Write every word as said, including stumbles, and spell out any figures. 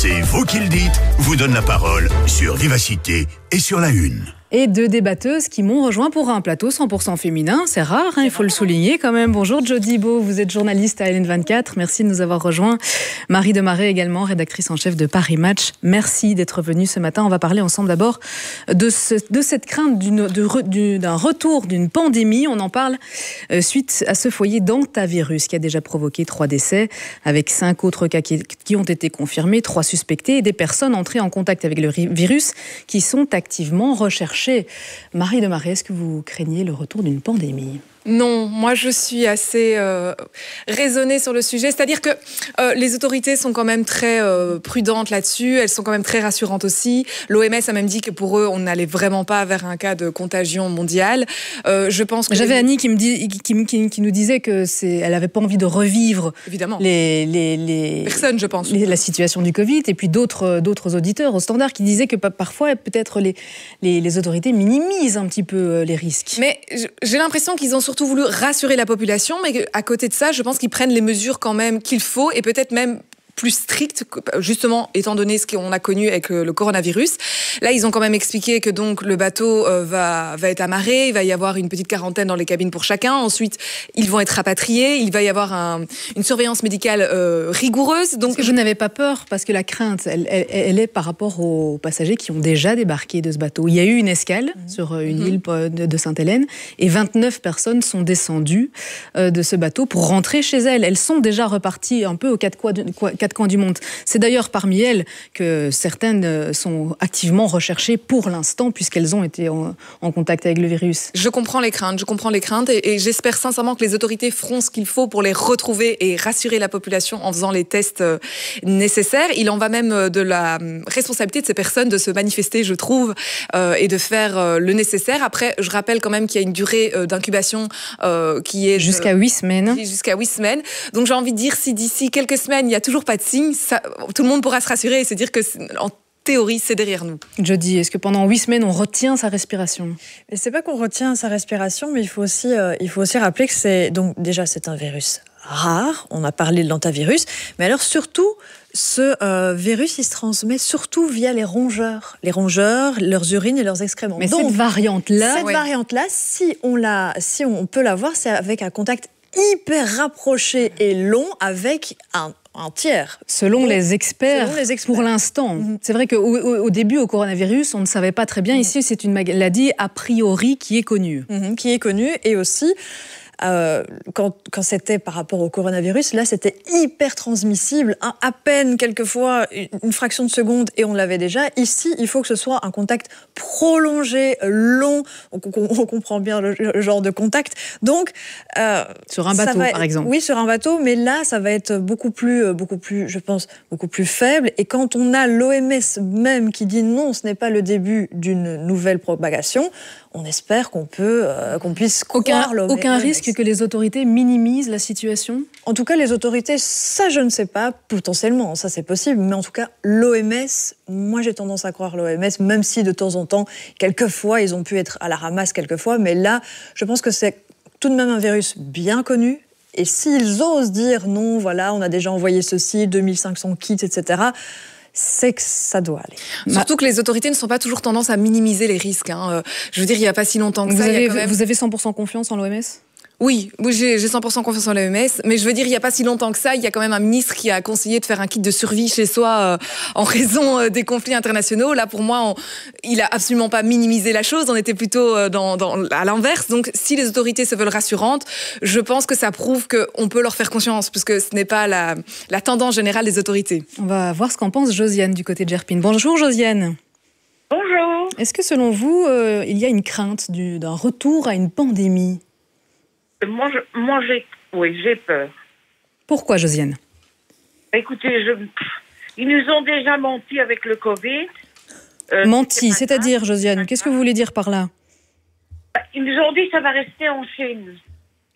C'est vous qui le dites, vous donne la parole sur Vivacité et sur La Une. Et deux débatteuses qui m'ont rejoint pour un plateau cent pour cent féminin. C'est rare, hein, il faut le souligner quand même. Bonjour Jody Beau, vous êtes journaliste à L N vingt-quatre. Merci de nous avoir rejoints. Marie Demaret également, rédactrice en chef de Paris Match. Merci d'être venue ce matin. On va parler ensemble d'abord de, ce, de cette crainte d'une, de, du, d'un retour d'une pandémie. On en parle euh, suite à ce foyer d'hantavirus qui a déjà provoqué trois décès, avec cinq autres cas qui, qui ont été confirmés, trois suspectés et des personnes entrées en contact avec le virus qui sont activement recherchées. Marie Demaret, est-ce que vous craignez le retour d'une pandémie ? Non, moi je suis assez euh, raisonnée sur le sujet. C'est-à-dire que euh, les autorités sont quand même très euh, prudentes là-dessus. Elles sont quand même très rassurantes aussi. L'O M S a même dit que pour eux, on n'allait vraiment pas vers un cas de contagion mondiale. Euh, je pense que J'avais les... Annie qui, me dit, qui, qui, qui nous disait que c'est, elle n'avait pas envie de revivre Évidemment. Les, les, les, Personne, je pense. Les, la situation du Covid. Et puis d'autres, d'autres auditeurs au standard qui disaient que parfois, peut-être les, les, les autorités minimisent un petit peu les risques. Mais j'ai l'impression qu'ils ont surtout surtout voulu rassurer la population, mais à côté de ça, je pense qu'ils prennent les mesures quand même qu'il faut et peut-être même plus strictes, justement, étant donné ce qu'on a connu avec le coronavirus. Là, ils ont quand même expliqué que donc le bateau euh, va, va être amarré, il va y avoir une petite quarantaine dans les cabines pour chacun. Ensuite, ils vont être rapatriés, il va y avoir un, une surveillance médicale euh, rigoureuse. Donc, je n'avais pas peur, parce que la crainte, elle, elle, elle est par rapport aux passagers qui ont déjà débarqué de ce bateau. Il y a eu une escale mmh. sur une mmh. île de Sainte-Hélène, et vingt-neuf personnes sont descendues euh, de ce bateau pour rentrer chez elles. Elles sont déjà reparties un peu aux quatre coins de, quatre camps du monde. C'est d'ailleurs parmi elles que certaines sont activement recherchées pour l'instant, puisqu'elles ont été en, en contact avec le virus. Je comprends les craintes, je comprends les craintes et, et j'espère sincèrement que les autorités feront ce qu'il faut pour les retrouver et rassurer la population en faisant les tests nécessaires. Il en va même de la responsabilité de ces personnes de se manifester, je trouve, euh, et de faire euh, le nécessaire. Après, je rappelle quand même qu'il y a une durée euh, d'incubation euh, qui est... Jusqu'à huit semaines. Jusqu'à huit semaines. Donc j'ai envie de dire, si d'ici quelques semaines, il n'y a toujours pas de signe, ça, tout le monde pourra se rassurer et se dire que, en théorie, c'est derrière nous. Jody, est-ce que pendant huit semaines, on retient sa respiration ? Mais c'est pas qu'on retient sa respiration, mais il faut aussi, euh, il faut aussi rappeler que c'est donc déjà c'est un virus rare. On a parlé de l'hantavirus, mais alors surtout, ce euh, virus, il se transmet surtout via les rongeurs, les rongeurs, leurs urines et leurs excréments. Mais donc cette variante-là, cette ouais. variante-là, si on la, si on peut l'avoir, c'est avec un contact hyper rapproché et long avec un un tiers. Selon, Donc, les experts, selon les experts, pour l'instant. Mm-hmm. C'est vrai qu'au au, au début, au coronavirus, on ne savait pas très bien. Mm-hmm. Ici, c'est une maladie a priori qui est connue. Mm-hmm, qui est connue et aussi... Euh, quand, quand c'était par rapport au coronavirus, là c'était hyper transmissible, hein, à peine quelquefois une fraction de seconde et on l'avait déjà. Ici, il faut que ce soit un contact prolongé, long, on, on, on comprend bien le, le genre de contact. Donc euh, sur un bateau, va, par exemple. Oui, sur un bateau, mais là ça va être beaucoup plus, beaucoup plus, je pense, beaucoup plus faible. Et quand on a l'O M S même qui dit non, ce n'est pas le début d'une nouvelle propagation, on espère qu'on peut, euh, qu'on puisse croire l'O M S. Aucun risque que les autorités minimisent la situation ? En tout cas, les autorités, ça je ne sais pas, potentiellement, ça c'est possible, mais en tout cas, l'O M S, moi j'ai tendance à croire l'O M S, même si de temps en temps, quelquefois, ils ont pu être à la ramasse quelquefois, mais là, je pense que c'est tout de même un virus bien connu, et s'ils osent dire non, voilà, on a déjà envoyé ceci, deux mille cinq cents kits, et cetera, c'est que ça doit aller. Surtout que les autorités ne sont pas toujours tendance à minimiser les risques. Hein. Je veux dire, il n'y a pas si longtemps que vous ça. Avez, il y a quand même... Vous avez cent pour cent confiance en l'O M S ? Oui, oui j'ai, j'ai cent pour cent confiance en l'O M S, mais je veux dire, il n'y a pas si longtemps que ça, il y a quand même un ministre qui a conseillé de faire un kit de survie chez soi euh, en raison euh, des conflits internationaux. Là, pour moi, on, il n'a absolument pas minimisé la chose, on était plutôt euh, dans, dans, à l'inverse. Donc, si les autorités se veulent rassurantes, je pense que ça prouve qu'on peut leur faire confiance, puisque ce n'est pas la, la tendance générale des autorités. On va voir ce qu'en pense Josiane du côté de Gerpine. Bonjour Josiane. Bonjour. Est-ce que selon vous, euh, il y a une crainte du, d'un retour à une pandémie ? Moi, je, moi j'ai, oui, j'ai peur. Pourquoi, Josiane ? Écoutez, je, ils nous ont déjà menti avec le Covid. Euh, menti, c'est c'est-à-dire, Josiane, qu'est-ce que vous voulez dire par là ? Ils nous ont dit que ça va rester en Chine.